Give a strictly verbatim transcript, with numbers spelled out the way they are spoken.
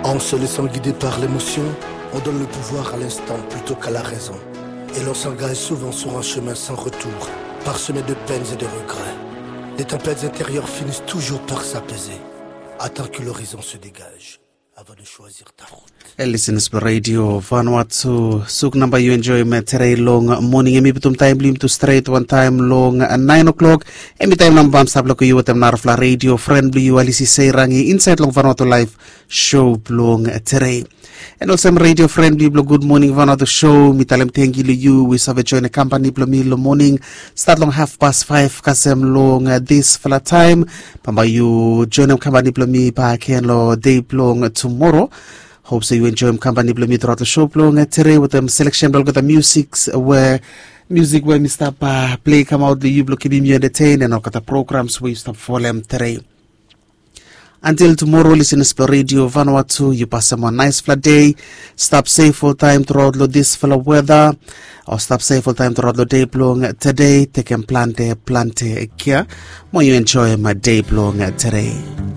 En se laissant guider par l'émotion, on donne le pouvoir à l'instant plutôt qu'à la raison. Et l'on s'engage souvent sur un chemin sans retour, parsemé de peines et de regrets. Les tempêtes intérieures finissent toujours par s'apaiser. Attends que l'horizon se dégage avant de choisir ta route. Listeners to radio Vanuatu suk number you enjoy me today long morning emi bitum time blim to straight one time long at nine o'clock emi time nam bam sabla ko yutem narfla radio friendly you alisi say rangi inside long Vanuatu live show long today. And also radio friendly blo good morning Vanuatu show mitalem tengi lu you we have join a company blo mi lo morning start long half past five kasem long uh, this flat time pamba you join a company blo mi pa ken lo day long tomorrow. Hope so you enjoy company blo mi throughout the show long today with them selection blo the musics where music where Mister Pa play come out the you blo keep me entertain and all the programs where you stop for them today. Until tomorrow, listen to Radio Vanuatu. You pass some nice flat day. Stop safe full time throughout this full of weather. Or stop safe full time throughout the day long today. Take and plant plante care. More you enjoy my day long today.